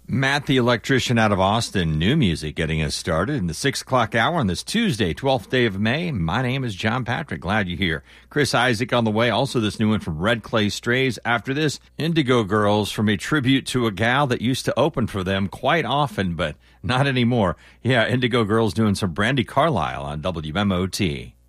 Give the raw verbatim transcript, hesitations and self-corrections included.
Matt the Electrician out of Austin, new music getting us started in the six o'clock hour on this Tuesday, twelfth day of May. My name is John Patrick. Glad you're here. Chris Isaac on the way. Also this new one from Red Clay Strays. After this, Indigo Girls from a tribute to a gal that used to open for them quite often, but not anymore. Yeah, Indigo Girls doing some Brandi Carlile on W M O T.